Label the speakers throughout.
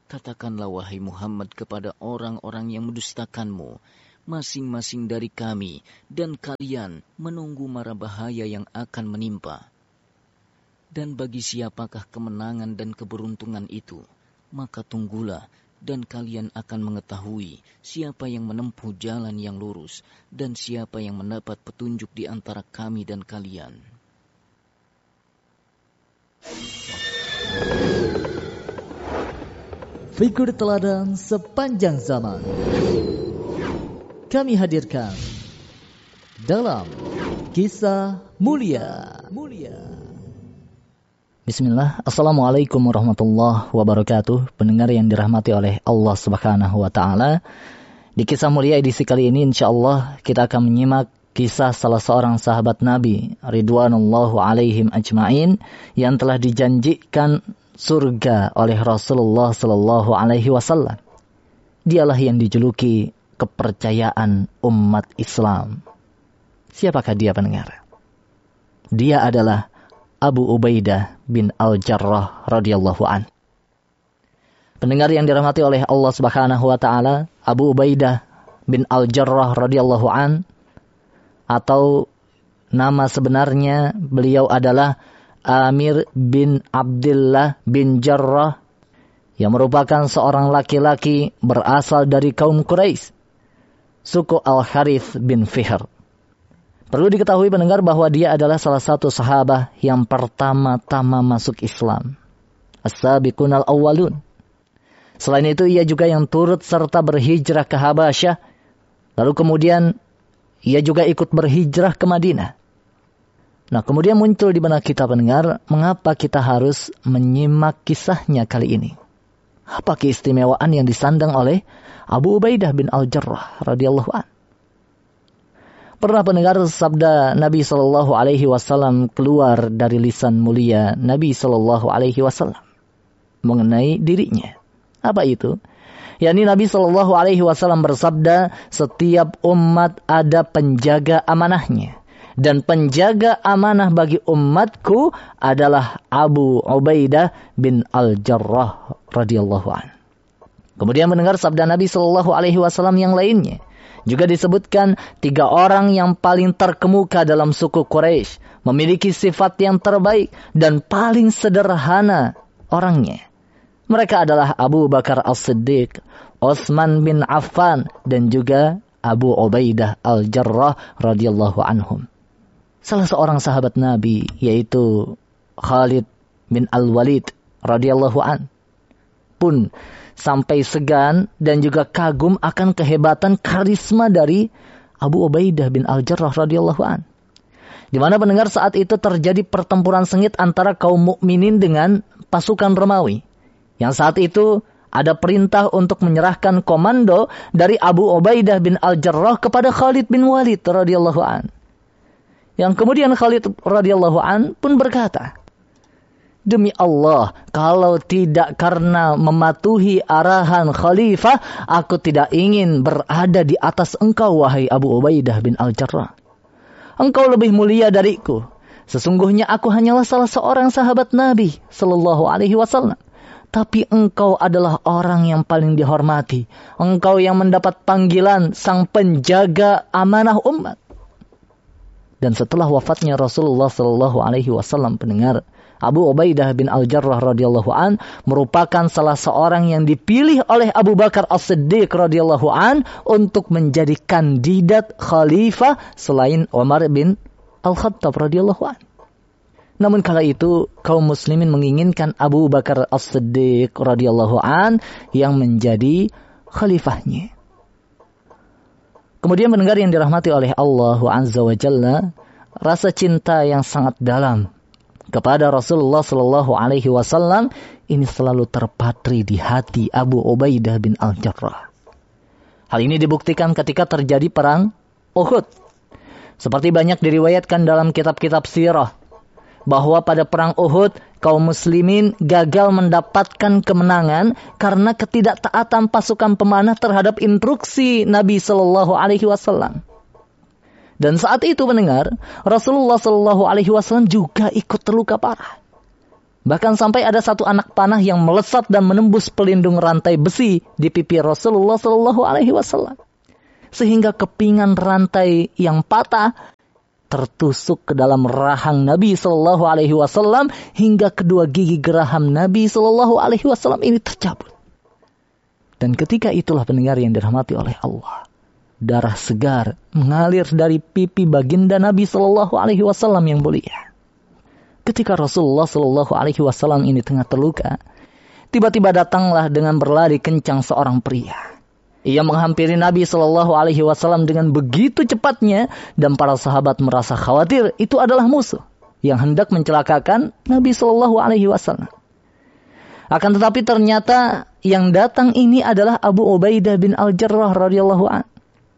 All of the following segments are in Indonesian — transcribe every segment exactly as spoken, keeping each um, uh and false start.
Speaker 1: Katakanlah wahai Muhammad kepada orang-orang yang mendustakanmu, masing-masing dari kami dan kalian menunggu mara bahaya yang akan menimpa. Dan bagi siapakah kemenangan dan keberuntungan itu, maka tunggulah dan kalian akan mengetahui siapa yang menempuh jalan yang lurus dan siapa yang mendapat petunjuk di antara kami dan kalian.
Speaker 2: Figur teladan sepanjang zaman kami hadirkan dalam Kisah Mulia. Bismillah, Assalamualaikum warahmatullahi wabarakatuh. Pendengar yang dirahmati oleh Allah Subhanahu wa Ta'ala, di Kisah Mulia edisi kali ini insyaallah kita akan menyimak kisah salah seorang sahabat Nabi ridwanullahu alaihim ajma'in yang telah dijanjikan surga oleh Rasulullah sallallahu alaihi wasallam. Dialah yang dijuluki kepercayaan umat Islam. Siapakah dia, pendengar? Dia adalah Abu Ubaidah bin Al-Jarrah radhiyallahu an. Pendengar yang dirahmati oleh Allah Subhanahu wa Ta'ala, Abu Ubaidah bin Al-Jarrah radhiyallahu an, atau nama sebenarnya beliau adalah Amir bin Abdullah bin Jarrah, yang merupakan seorang laki-laki berasal dari kaum Quraisy, suku Al-Harith bin Fihr. Perlu diketahui pendengar bahwa dia adalah salah satu sahabat yang pertama-tama masuk Islam, as-sabiqunal awwalun. Selain itu ia juga yang turut serta berhijrah ke Habasyah, lalu kemudian ia juga ikut berhijrah ke Madinah. Nah, kemudian muncul di benak kita pendengar, mengapa kita harus menyimak kisahnya kali ini? Apa keistimewaan yang disandang oleh Abu Ubaidah bin Al-Jarrah radhiyallahu an? Pernah pendengar sabda Nabi sallallahu alaihi wasallam keluar dari lisan mulia Nabi sallallahu alaihi wasallam mengenai dirinya. Apa itu? yakni Nabi sallallahu alaihi wasallam bersabda, setiap umat ada penjaga amanahnya. Dan penjaga amanah bagi umatku adalah Abu Ubaidah bin Al-Jarrah radhiyallahu an. Kemudian mendengar sabda Nabi sallallahu alaihi wasallam yang lainnya. Juga disebutkan tiga orang yang paling terkemuka dalam suku Quraisy, memiliki sifat yang terbaik dan paling sederhana orangnya. Mereka adalah Abu Bakar As-Siddiq, Utsman bin Affan, dan juga Abu Ubaidah Al-Jarrah radhiyallahu anhum. Salah seorang sahabat Nabi, yaitu Khalid bin Al-Walid radhiyallahu an, pun sampai segan dan juga kagum akan kehebatan karisma dari Abu Ubaidah bin Al-Jarrah radhiyallahu an. Di mana pendengar saat itu terjadi pertempuran sengit antara kaum mukminin dengan pasukan Romawi. Yang saat itu ada perintah untuk menyerahkan komando dari Abu Ubaidah bin Al-Jarrah kepada Khalid bin Walid radhiyallahu an. Yang kemudian Khalid radhiyallahu an pun berkata, demi Allah, kalau tidak karena mematuhi arahan khalifah, aku tidak ingin berada di atas engkau, wahai Abu Ubaidah bin Al-Jarrah. Engkau lebih mulia dariku. Sesungguhnya aku hanyalah salah seorang sahabat Nabi sallallahu alaihi wasallam. Tapi engkau adalah orang yang paling dihormati. Engkau yang mendapat panggilan sang penjaga amanah umat. Dan setelah wafatnya Rasulullah sallallahu alaihi wasallam, pendengar, Abu Ubaidah bin Al-Jarrah radhiyallahu an merupakan salah seorang yang dipilih oleh Abu Bakar As-Siddiq radhiyallahu an untuk menjadi kandidat khalifah selain Umar bin Al-Khattab radhiyallahu an. Namun kala itu kaum muslimin menginginkan Abu Bakar As-Siddiq radhiyallahu an yang menjadi khalifahnya. Kemudian pendengar yang dirahmati oleh Allah Azza wa Jalla, rasa cinta yang sangat dalam kepada Rasulullah sallallahu alaihi wasallam ini selalu terpatri di hati Abu Ubaidah bin Al-Jarrah. Hal ini dibuktikan ketika terjadi perang Uhud. Seperti banyak diriwayatkan dalam kitab-kitab sirah, bahwa pada perang Uhud kaum muslimin gagal mendapatkan kemenangan karena ketidaktaatan pasukan pemanah terhadap instruksi Nabi sallallahu alaihi wasallam. Dan saat itu mendengar Rasulullah sallallahu alaihi wasallam juga ikut terluka parah. Bahkan sampai ada satu anak panah yang melesat dan menembus pelindung rantai besi di pipi Rasulullah Shallallahu Alaihi Wasallam, sehingga kepingan rantai yang patah tertusuk ke dalam rahang Nabi Shallallahu Alaihi Wasallam hingga kedua gigi geraham Nabi Shallallahu Alaihi Wasallam ini tercabut. Dan ketika itulah pendengar yang dirahmati oleh Allah, darah segar mengalir dari pipi baginda Nabi Shallallahu Alaihi Wasallam yang mulia. Ketika Rasulullah Shallallahu Alaihi Wasallam ini tengah terluka, tiba-tiba datanglah dengan berlari kencang seorang pria. Ia menghampiri Nabi Shallallahu Alaihi Wasallam dengan begitu cepatnya, dan para sahabat merasa khawatir itu adalah musuh yang hendak mencelakakan Nabi Shallallahu Alaihi Wasallam. Akan tetapi ternyata yang datang ini adalah Abu Ubaidah bin Al-Jarrah radhiyallahu an.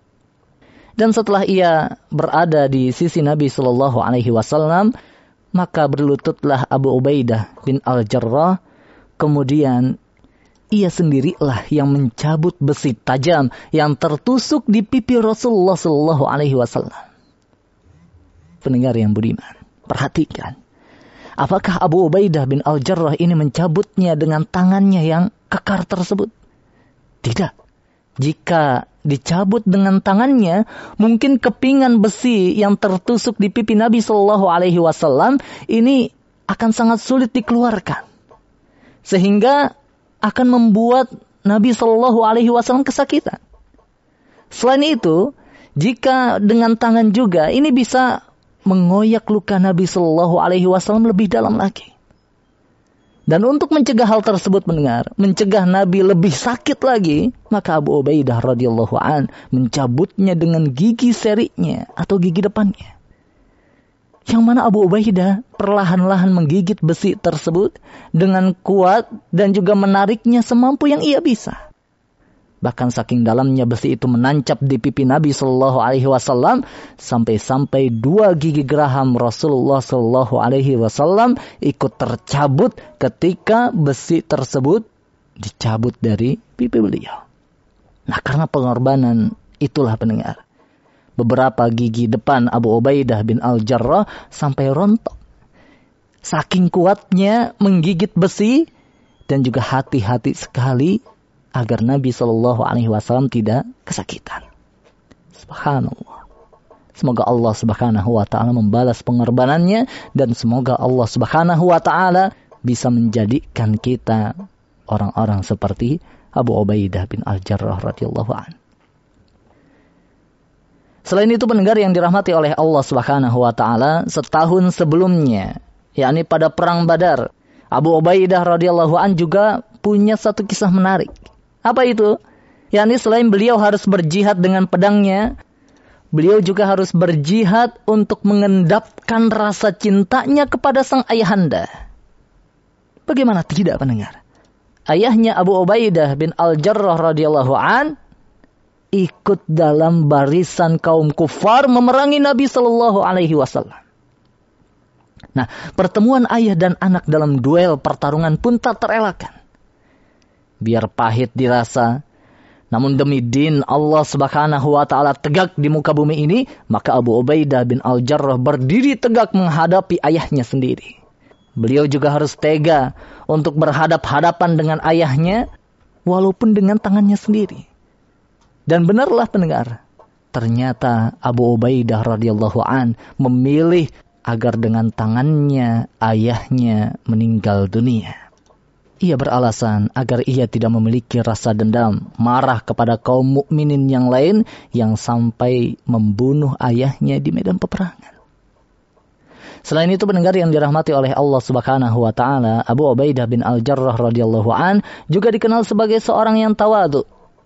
Speaker 2: Dan setelah ia berada di sisi Nabi Shallallahu Alaihi Wasallam, maka berlututlah Abu Ubaidah bin Al-Jarrah. Kemudian ia sendirilah yang mencabut besi tajam yang tertusuk di pipi Rasulullah Shallallahu Alaihi Wasallam. Pendengar yang budiman, perhatikan. Apakah Abu Ubaidah bin Al-Jarrah ini mencabutnya dengan tangannya yang kekar tersebut? Tidak. Jika dicabut dengan tangannya, mungkin kepingan besi yang tertusuk di pipi Nabi Shallallahu Alaihi Wasallam ini akan sangat sulit dikeluarkan, sehingga akan membuat Nabi Shallallahu Alaihi Wasallam kesakitan. Selain itu, jika dengan tangan juga, ini bisa mengoyak luka Nabi Shallallahu Alaihi Wasallam lebih dalam lagi. Dan untuk mencegah hal tersebut mendengar, mencegah Nabi lebih sakit lagi, maka Abu Ubaidah radhiyallahu an mencabutnya dengan gigi serinya atau gigi depannya. Yang mana Abu Ubaidah perlahan-lahan menggigit besi tersebut dengan kuat dan juga menariknya semampu yang ia bisa. Bahkan saking dalamnya besi itu menancap di pipi Nabi Shallallahu Alaihi Wasallam, sampai-sampai dua gigi geraham Rasulullah Shallallahu Alaihi Wasallam ikut tercabut ketika besi tersebut dicabut dari pipi beliau. Nah, karena pengorbanan itulah pendengar, beberapa gigi depan Abu Ubaidah bin Al-Jarrah sampai rontok. Saking kuatnya menggigit besi, dan juga hati-hati sekali agar Nabi Shallallahu Alaihi Wasallam tidak kesakitan. Subhanallah. Semoga Allah Subhanahu Wa Taala membalas pengorbanannya, dan semoga Allah Subhanahu Wa Taala bisa menjadikan kita orang-orang seperti Abu Ubaidah bin Al-Jarrah radhiyallahu an. Selain itu pendengar yang dirahmati oleh Allah Subhanahu Wa Taala, setahun sebelumnya, yakni pada perang Badar, Abu Ubaidah radhiyallahu an juga punya satu kisah menarik. Apa itu? Yakni selain beliau harus berjihad dengan pedangnya, beliau juga harus berjihad untuk mengendapkan rasa cintanya kepada sang ayahanda. Bagaimana tidak pendengar? Ayahnya Abu Ubaidah bin Al-Jarrah radhiyallahu an ikut dalam barisan kaum kufar memerangi Nabi Shallallahu Alaihi Wasallam. Nah, pertemuan ayah dan anak dalam duel pertarungan pun tak terelakkan. Biar pahit dirasa, namun demi din Allah Subhanahu Wa Taala tegak di muka bumi ini, maka Abu Ubaidah bin Al-Jarrah berdiri tegak menghadapi ayahnya sendiri. Beliau juga harus tega untuk berhadap-hadapan dengan ayahnya, walaupun dengan tangannya sendiri. Dan benarlah pendengar, ternyata Abu Ubaidah radhiyallahu an memilih agar dengan tangannya ayahnya meninggal dunia. Ia beralasan agar ia tidak memiliki rasa dendam, marah kepada kaum mukminin yang lain yang sampai membunuh ayahnya di medan peperangan. Selain itu pendengar yang dirahmati oleh Allah Subhanahu Wa Taala, Abu Ubaidah bin Al-Jarrah radhiyallahu an juga dikenal sebagai seorang yang tawadhu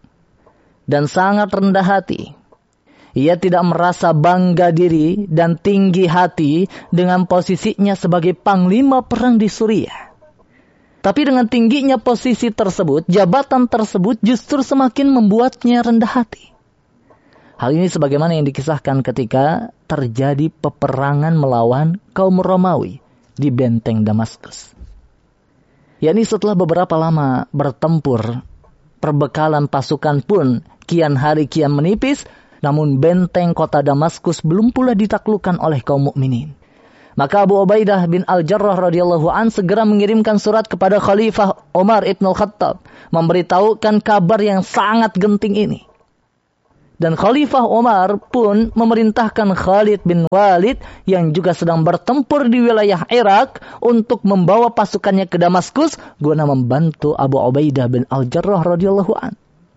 Speaker 2: dan sangat rendah hati. Ia tidak merasa bangga diri dan tinggi hati dengan posisinya sebagai panglima perang di Suriah. Tapi dengan tingginya posisi tersebut, jabatan tersebut justru semakin membuatnya rendah hati. Hal ini sebagaimana yang dikisahkan ketika terjadi peperangan melawan kaum Romawi di benteng Damaskus. yakni setelah beberapa lama bertempur, perbekalan pasukan pun kian hari kian menipis, namun benteng kota Damaskus belum pula ditaklukkan oleh kaum mukminin. Maka Abu Ubaidah bin Al-Jarrah radhiyallahu an segera mengirimkan surat kepada Khalifah Umar ibn Al-Khattab, memberitahukan kabar yang sangat genting ini. Dan Khalifah Umar pun memerintahkan Khalid bin Walid yang juga sedang bertempur di wilayah Irak untuk membawa pasukannya ke Damaskus guna membantu Abu Ubaidah bin Al-Jarrah radhiyallahu an.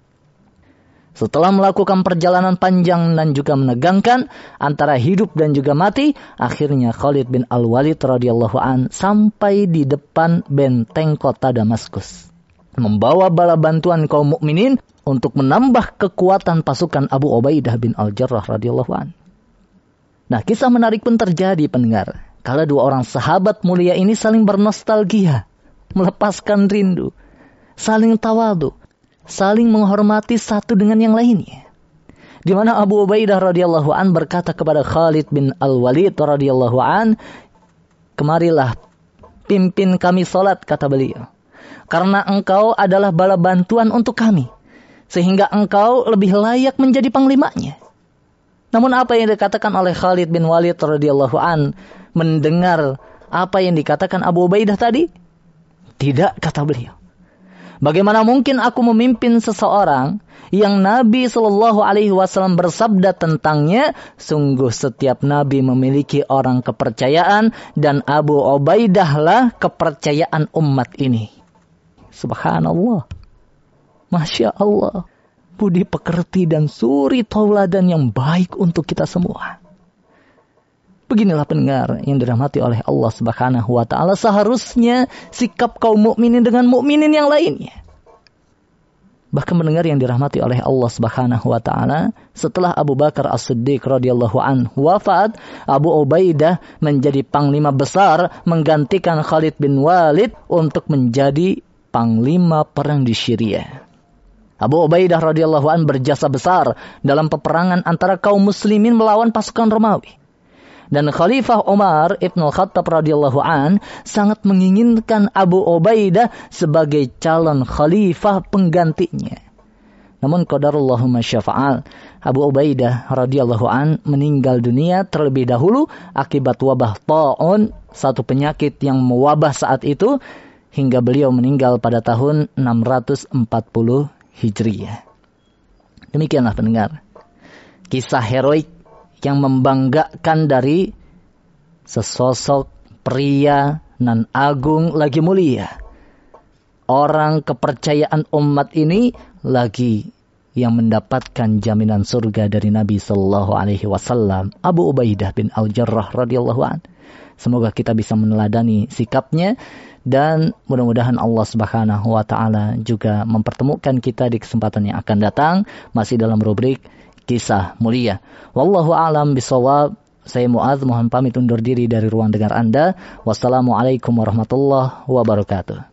Speaker 2: Setelah melakukan perjalanan panjang dan juga menegangkan antara hidup dan juga mati, akhirnya Khalid bin Al-Walid radhiyallahu an sampai di depan benteng kota Damaskus, membawa bala bantuan kaum mukminin untuk menambah kekuatan pasukan Abu Ubaidah bin Al-Jarrah radhiyallahu an. Nah, kisah menarik pun terjadi pendengar, kala dua orang sahabat mulia ini saling bernostalgia, melepaskan rindu, saling tawadu, saling menghormati satu dengan yang lainnya. Di mana Abu Ubaidah radhiyallahu an berkata kepada Khalid bin Al-Walid radhiyallahu an, "Kemarilah, pimpin kami salat," kata beliau. "Karena engkau adalah bala bantuan untuk kami, sehingga engkau lebih layak menjadi panglimanya." Namun apa yang dikatakan oleh Khalid bin Walid radhiyallahu an mendengar apa yang dikatakan Abu Ubaidah tadi? "Tidak," kata beliau. "Bagaimana mungkin aku memimpin seseorang yang Nabi Shallallahu Alaihi Wasallam bersabda tentangnya, sungguh setiap Nabi memiliki orang kepercayaan dan Abu Ubaidah lah kepercayaan umat ini." Subhanallah, Masya Allah, budi pekerti dan suri tauladan yang baik untuk kita semua. Beginilah pendengar yang dirahmati oleh Allah Subhanahu wa taala, seharusnya sikap kaum mukminin dengan mukminin yang lainnya. Bahkan pendengar yang dirahmati oleh Allah Subhanahu wa taala, setelah Abu Bakar As-Siddiq radhiyallahu anhu wafat, Abu Ubaidah menjadi panglima besar menggantikan Khalid bin Walid untuk menjadi panglima perang di Syria. Abu Ubaidah radhiyallahu an berjasa besar dalam peperangan antara kaum muslimin melawan pasukan Romawi. Dan Khalifah Umar ibn Al-Khattab radhiyallahu an sangat menginginkan Abu Ubaidah sebagai calon khalifah penggantinya. Namun qadarullahu ma syafa'al, Abu Ubaidah radhiyallahu an meninggal dunia terlebih dahulu akibat wabah ta'un, satu penyakit yang mewabah saat itu, hingga beliau meninggal pada tahun enam ratus empat puluh Hijriyah. Demikianlah pendengar, kisah heroik yang membanggakan dari sesosok pria nan agung lagi mulia, orang kepercayaan umat ini lagi yang mendapatkan jaminan surga dari Nabi Sallallahu Alaihi Wasallam, Abu Ubaidah bin Al-Jarrah radhiyallahu an. Semoga kita bisa meneladani sikapnya dan mudah-mudahan Allah Subhanahu wa taala juga mempertemukan kita di kesempatan yang akan datang masih dalam rubrik kisah mulia. Wallahu a'lam bishawab. Saya Muadz mohon pamit undur diri dari ruang dengar Anda. Wassalamualaikum warahmatullahi wabarakatuh.